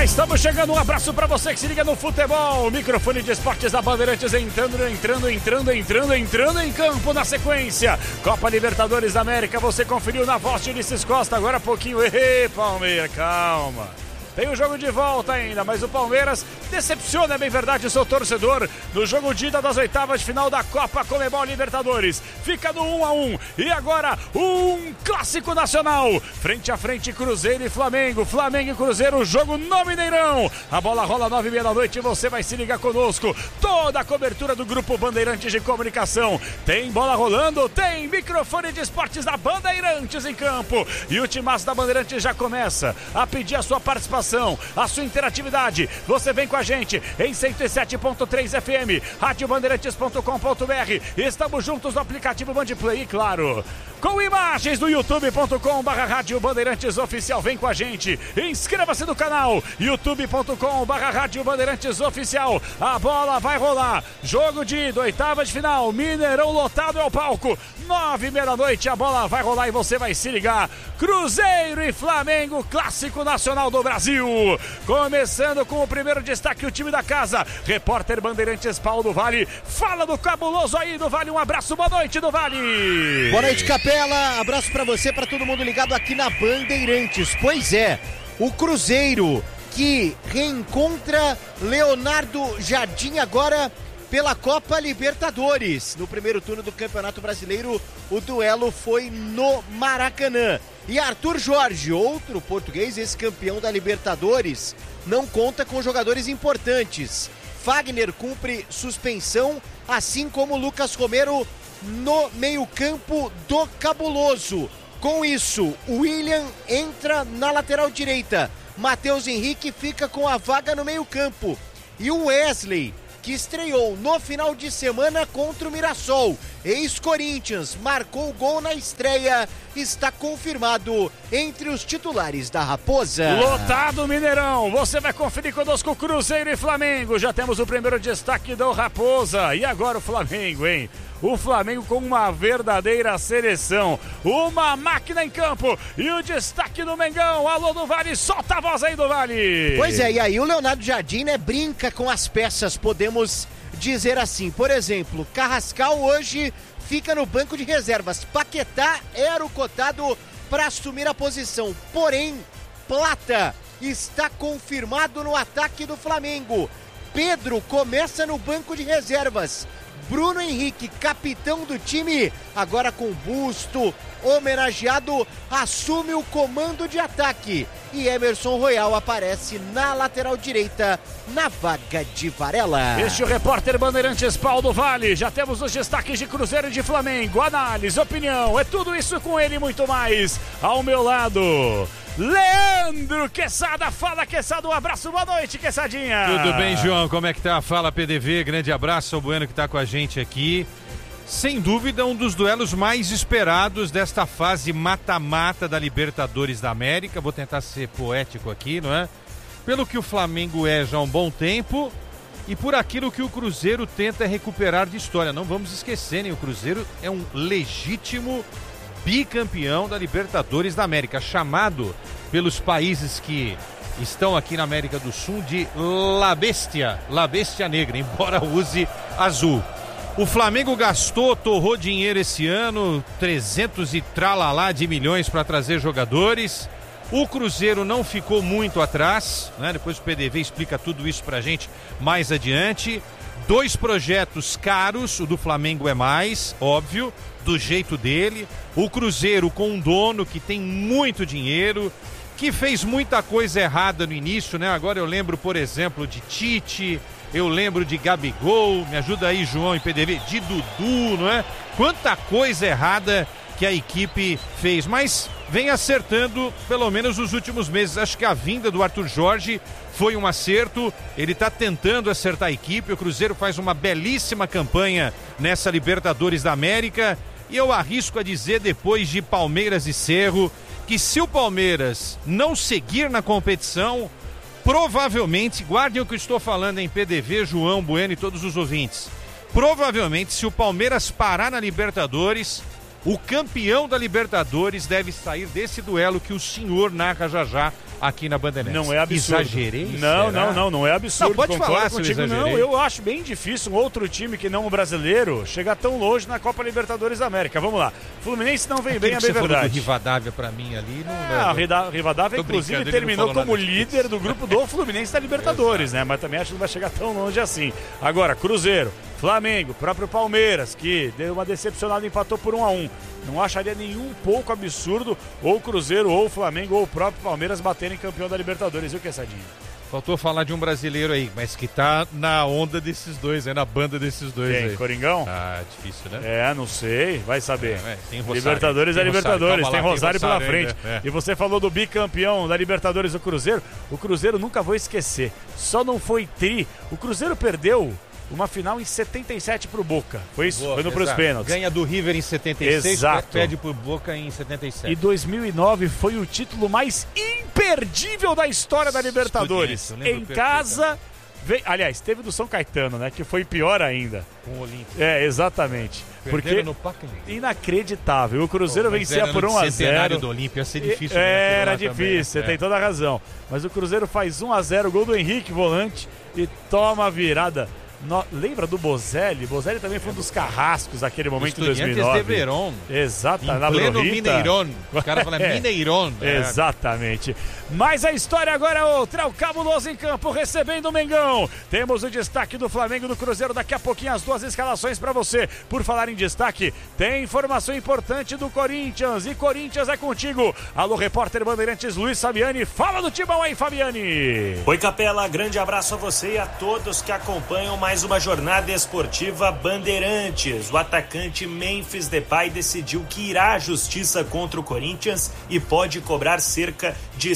estamos chegando. Um abraço para você que se liga no futebol. Microfone de esportes da Bandeirantes entrando em campo na sequência. Copa Libertadores da América, você conferiu na voz de Ulisses Costa. Agora há pouquinho, Palmeiras, calma. Tem o jogo de volta ainda, mas o Palmeiras decepciona, é bem verdade, o seu torcedor no jogo de ida das oitavas de final da Copa Conmebol Libertadores. Fica no 1-1 e agora um clássico nacional. Frente a frente, Cruzeiro e Flamengo. Flamengo e Cruzeiro, jogo no Mineirão. A bola rola 9h30 da noite e você vai se ligar conosco. Toda a cobertura do Grupo Bandeirantes de Comunicação. Tem bola rolando, tem microfone de esportes da Bandeirantes em campo. E o timaço da Bandeirantes já começa a pedir a sua participação, a sua interatividade. Você vem com a gente em 107.3 FM, radiobandeirantes.com.br. Estamos juntos no aplicativo Bandplay, claro, com imagens do youtube.com/Rádio Bandeirantes Oficial. Vem com a gente, inscreva-se no canal youtube.com/Rádio Bandeirantes Oficial. A bola vai rolar, jogo de ida, oitava de final, Mineirão lotado é o palco, 9h30 da noite, a bola vai rolar e você vai se ligar. Cruzeiro e Flamengo, clássico nacional do Brasil. Começando com o primeiro destaque, o time da casa. Repórter Bandeirantes Paulo Vale, fala do cabuloso aí do Vale. Um abraço, boa noite do Vale. Boa noite, Capela, abraço pra você, pra todo mundo ligado aqui na Bandeirantes. Pois é, o Cruzeiro que reencontra Leonardo Jardim agora pela Copa Libertadores. No primeiro turno do Campeonato Brasileiro, o duelo foi no Maracanã. E Arthur Jorge, outro português, ex-campeão da Libertadores, não conta com jogadores importantes. Fagner cumpre suspensão, assim como Lucas Romero no meio-campo do cabuloso. Com isso, o William entra na lateral direita. Matheus Henrique fica com a vaga no meio-campo. E o Wesley, que estreou no final de semana contra o Mirassol, ex-Corinthians, marcou gol na estreia, está confirmado entre os titulares da Raposa. Lotado Mineirão, você vai conferir conosco Cruzeiro e Flamengo. Já temos o primeiro destaque do Raposa. E agora o Flamengo, hein? O Flamengo com uma verdadeira seleção, uma máquina em campo. E o destaque do Mengão, alô do Vale, solta a voz aí do Vale. Pois é, e aí o Leonardo Jardim, né, brinca com as peças, podemos dizer assim. Por exemplo, Carrascal hoje fica no banco de reservas. Paquetá era o cotado para assumir a posição, porém Plata está confirmado no ataque do Flamengo. Pedro começa no banco de reservas. Bruno Henrique, capitão do time, agora com busto homenageado, assume o comando de ataque. E Emerson Royal aparece na lateral direita, na vaga de Varela. Este é o repórter Bandeirantes Paulo Vale. Já temos os destaques de Cruzeiro e de Flamengo. Análise, opinião, é tudo isso com ele e muito mais. Ao meu lado, Leandro Quezada. Fala, Quezada, um abraço, boa noite, Quezadinha. Tudo bem, João, como é que tá? Fala, PDV, grande abraço ao Bueno que tá com a gente aqui. Sem dúvida, um dos duelos mais esperados desta fase mata-mata da Libertadores da América. Vou tentar ser poético aqui, não é? Pelo que o Flamengo é já há um bom tempo e por aquilo que o Cruzeiro tenta recuperar de história. Não vamos esquecer, né? O Cruzeiro é um legítimo bicampeão da Libertadores da América, chamado pelos países que estão aqui na América do Sul de La Bestia Negra, embora use azul. O Flamengo torrou dinheiro esse ano, 300 e tralalá de milhões para trazer jogadores. O Cruzeiro não ficou muito atrás, né? Depois o PDV explica tudo isso pra gente mais adiante. 2 projetos caros, o do Flamengo é mais, óbvio, do jeito dele. O Cruzeiro com um dono que tem muito dinheiro, que fez muita coisa errada no início, né? Agora eu lembro, por exemplo, de Tite, eu lembro de Gabigol, me ajuda aí, João e PDV, de Dudu, não é? Quanta coisa errada que a equipe fez, mas vem acertando pelo menos nos últimos meses. Acho que a vinda do Arthur Jorge foi um acerto, ele está tentando acertar a equipe. O Cruzeiro faz uma belíssima campanha nessa Libertadores da América e eu arrisco a dizer, depois de Palmeiras e Cerro, que se o Palmeiras não seguir na competição, provavelmente, guardem o que eu estou falando em PDV, João, Bueno e todos os ouvintes, provavelmente se o Palmeiras parar na Libertadores, o campeão da Libertadores deve sair desse duelo que o senhor narra já aqui na Bandeirantes. Não é absurdo. Exagerei? Não é absurdo. Não, pode falar contigo, não. Eu acho bem difícil um outro time que não o brasileiro chegar tão longe na Copa Libertadores da América. Vamos lá. Fluminense não vem bem, é bem verdade. Do Rivadavia pra mim ali. A Rivadavia, inclusive, terminou como líder do grupo do Fluminense da Libertadores, né? Mas também acho que não vai chegar tão longe assim. Agora, Cruzeiro, Flamengo, próprio Palmeiras, que deu uma decepcionada e empatou por 1-1. Não acharia nenhum pouco absurdo ou o Cruzeiro, ou o Flamengo, ou o próprio Palmeiras baterem campeão da Libertadores. Viu, Quessadinho? Faltou falar de um brasileiro aí, mas que tá na onda desses dois, na banda desses dois. Quem? Aí. Coringão? Ah, difícil, né? Não sei, vai saber. Tem Rosário, Libertadores é Libertadores, tem Rosário pela frente. Ainda. E você falou do bicampeão da Libertadores do Cruzeiro. O Cruzeiro nunca vou esquecer. Só não foi tri. O Cruzeiro perdeu uma final em 77 pro Boca. Foi isso? Foi pros pênaltis. Ganha do River em 76, exato. Perde pro Boca em 77. E 2009 foi o título mais imperdível da história da Libertadores. Em casa, aliás, teve do São Caetano, né? Que foi pior ainda. Com o Olímpico. Exatamente. Porque no Pacaembu. Inacreditável. O Cruzeiro vencia por 1-0. Centenário do Olímpio ia ser difícil. Era difícil, também, você tem toda a razão. Mas o Cruzeiro faz 1-0, gol do Henrique, volante, e toma a virada. Lembra do Bozelli? Bozelli também foi um dos carrascos naquele momento em 2009. De Verón. Exato, em na pleno Brorita. Mineirão. Os caras falam Mineirão. Exatamente. Mas a história agora é outra. O Cabuloso em campo recebendo o Mengão. Temos o destaque do Flamengo e do Cruzeiro. Daqui a pouquinho as duas escalações para você. Por falar em destaque, tem informação importante do Corinthians. E Corinthians é contigo. Alô, repórter Bandeirantes Luiz Fabiani. Fala do timão aí, Fabiani. Oi, Capela. Grande abraço a você e a todos que acompanham mais uma jornada esportiva Bandeirantes. O atacante Memphis Depay decidiu que irá à justiça contra o Corinthians e pode cobrar cerca de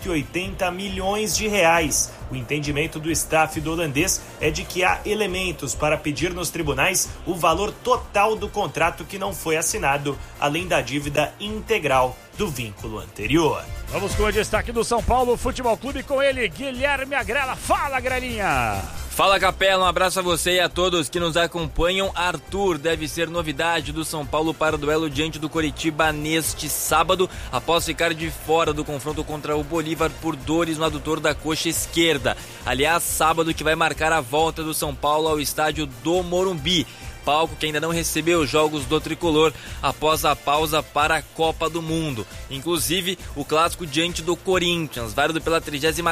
180 milhões de reais. O entendimento do staff do holandês é de que há elementos para pedir nos tribunais o valor total do contrato que não foi assinado, além da dívida integral do vínculo anterior. Vamos com o destaque do São Paulo Futebol Clube com ele, Guilherme Agrela. Fala, Grelinha! Fala, Capela, um abraço a você e a todos que nos acompanham. Arthur deve ser novidade do São Paulo para o duelo diante do Coritiba neste sábado, após ficar de fora do confronto contra o Bolívar por dores no adutor da coxa esquerda. Aliás, sábado que vai marcar a volta do São Paulo ao estádio do Morumbi, palco que ainda não recebeu jogos do tricolor após a pausa para a Copa do Mundo. Inclusive, o clássico diante do Corinthians, válido pela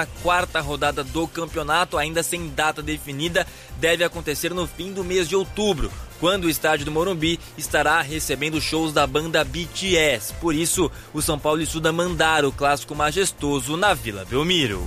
34ª rodada do campeonato, ainda sem data definida, deve acontecer no fim do mês de outubro, quando o estádio do Morumbi estará recebendo shows da banda BTS. Por isso, o São Paulo estuda mandar o clássico majestoso na Vila Belmiro.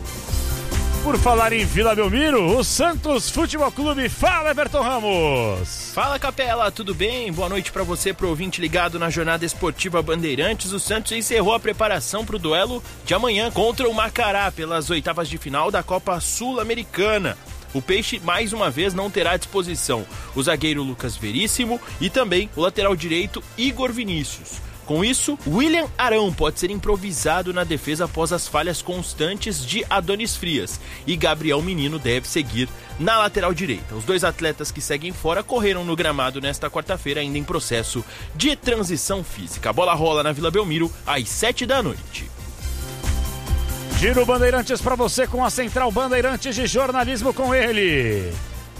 Por falar em Vila Belmiro, o Santos Futebol Clube. Fala, Everton Ramos. Fala, Capela, tudo bem? Boa noite para você, pro ouvinte ligado na jornada esportiva Bandeirantes. O Santos encerrou a preparação para o duelo de amanhã contra o Macará pelas oitavas de final da Copa Sul-Americana. O Peixe, mais uma vez, não terá à disposição o zagueiro Lucas Veríssimo e também o lateral direito Igor Vinícius. Com isso, William Arão pode ser improvisado na defesa após as falhas constantes de Adonis Frias, e Gabriel Menino deve seguir na lateral direita. Os dois atletas que seguem fora correram no gramado nesta quarta-feira, ainda em processo de transição física. A bola rola na Vila Belmiro às 7 da noite. Giro Bandeirantes para você com a Central Bandeirantes de Jornalismo com ele.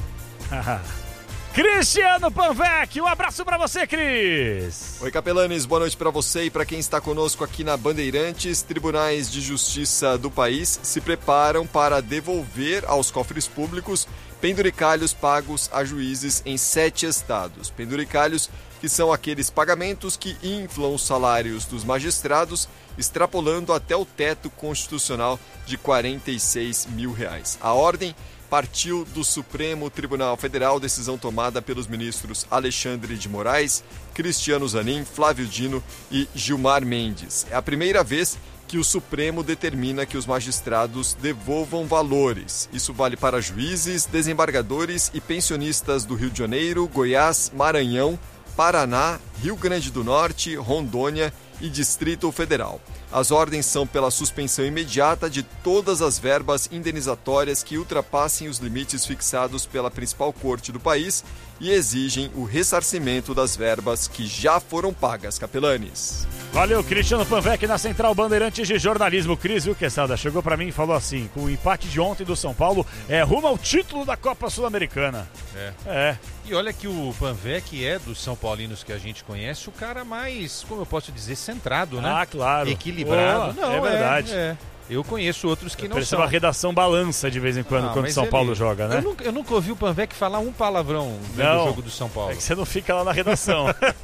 Cristiano Panvec, um abraço para você, Cris. Oi, Capelanes, boa noite para você e para quem está conosco aqui na Bandeirantes. Tribunais de Justiça do país se preparam para devolver aos cofres públicos penduricalhos pagos a juízes em 7 estados. Penduricalhos que são aqueles pagamentos que inflam os salários dos magistrados, extrapolando até o teto constitucional de R$46 mil. A ordem partiu do Supremo Tribunal Federal, decisão tomada pelos ministros Alexandre de Moraes, Cristiano Zanin, Flávio Dino e Gilmar Mendes. É a primeira vez que o Supremo determina que os magistrados devolvam valores. Isso vale para juízes, desembargadores e pensionistas do Rio de Janeiro, Goiás, Maranhão, Paraná, Rio Grande do Norte, Rondônia e Distrito Federal. As ordens são pela suspensão imediata de todas as verbas indenizatórias que ultrapassem os limites fixados pela principal corte do país e exigem o ressarcimento das verbas que já foram pagas, capelanes. Valeu, Cristiano Panvec na Central Bandeirantes de Jornalismo. Cris Quesada chegou pra mim e falou assim, com o empate de ontem do São Paulo, rumo ao título da Copa Sul-Americana. E olha que o Panvec é dos São Paulinos que a gente conhece, o cara mais, como eu posso dizer, centrado, né? Ah, claro. Equilibrado. Não, é verdade. Eu conheço outros que não são. Uma redação balança de vez em quando, quando o São Paulo joga, né? Eu nunca ouvi o Panvec falar um palavrão no jogo do São Paulo. É que você não fica lá na redação.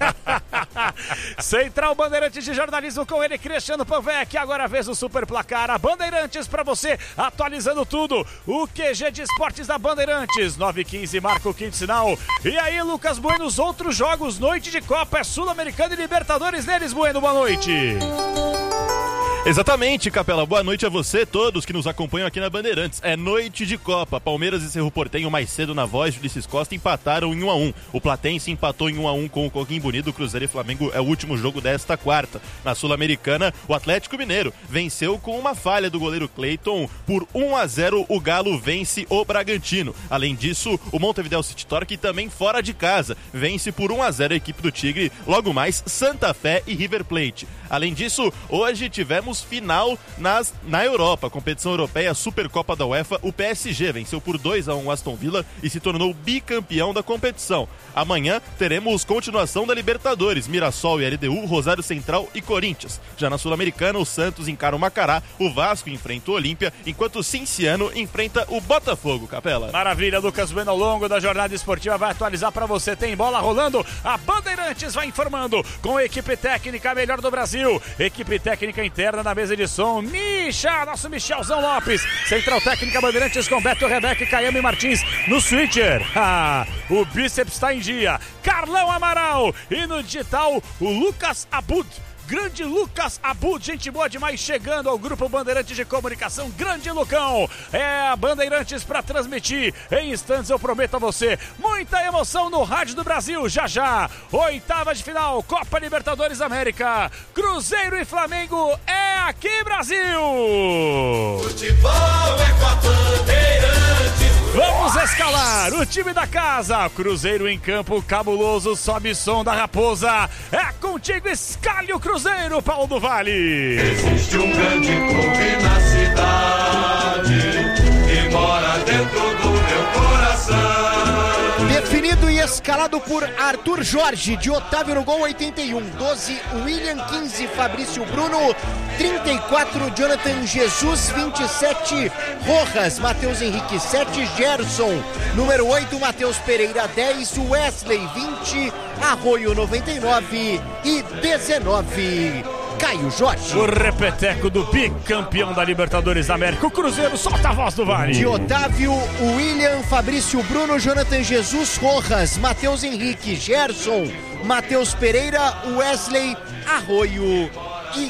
Central Bandeirantes de Jornalismo com ele, Cristiano Panvec. Agora a vez do Super Placar. A Bandeirantes pra você, atualizando tudo. O QG de Esportes da Bandeirantes. 9h15, marca o quinto sinal. E aí, Lucas Bueno, os outros jogos, noite de Copa, Sul-Americana e Libertadores neles, Bueno, boa noite. Exatamente, Capela. Boa noite a você, todos que nos acompanham aqui na Bandeirantes. É noite de Copa. Palmeiras e Cerro Porteño mais cedo na voz de Ulisses Costa empataram em 1-1. O Platense empatou em 1-1 com o Coquimbo Bonito. Cruzeiro e Flamengo é o último jogo desta quarta. Na Sul-Americana, o Atlético Mineiro venceu com uma falha do goleiro Cleiton. Por 1-0, o Galo vence o Bragantino. Além disso, o Montevideo City Torque também fora de casa vence por 1-0 a equipe do Tigre. Logo mais, Santa Fé e River Plate. Além disso, hoje tivemos final na Europa, competição europeia, Supercopa da UEFA. O PSG venceu por 2-1 o Aston Villa e se tornou bicampeão da competição. Amanhã teremos continuação da Libertadores, Mirassol e LDU, Rosário Central e Corinthians. Já na Sul-Americana, o Santos encara o Macará, o Vasco enfrenta o Olímpia, enquanto o Cinciano enfrenta o Botafogo, Capela. Maravilha, Lucas Bueno ao longo da jornada esportiva vai atualizar para você. Tem bola rolando, a Bandeirantes vai informando com a equipe técnica melhor do Brasil. Equipe técnica interna na mesa de som, nosso Michelzão Lopes. Central técnica Bandeirantes com Beto, Rebeca, Caiame Martins no switcher. O bíceps está em dia. Carlão Amaral e no digital o Lucas Abud. Grande Lucas Abud, gente boa demais, chegando ao Grupo Bandeirantes de Comunicação. Grande Lucão, é a Bandeirantes para transmitir. Em instantes eu prometo a você, muita emoção no Rádio do Brasil. Já, oitavas de final, Copa Libertadores América. Cruzeiro e Flamengo é aqui, Brasil! Futebol é com a Bandeirantes. Vamos escalar o time da casa. Cruzeiro em campo, cabuloso, sobe som da Raposa. É contigo, escalhe o Cruzeiro, Paulo do Vale. Existe um grande clube na cidade que mora dentro do meu coração. Definido e escalado por Arthur Jorge, de Otávio no gol, 81, 12, William, 15, Fabrício Bruno, 34, Jonathan Jesus, 27, Rojas, Matheus Henrique, 7, Gerson, número 8, Matheus Pereira, 10, Wesley, 20, Arroio, 99 e 19, Caio Jorge. O repeteco do bicampeão da Libertadores da América. O Cruzeiro solta a voz do Vale. De Otávio, William, Fabrício Bruno, Jonathan Jesus, Rojas, Matheus Henrique, Gerson, Matheus Pereira, Wesley, Arroio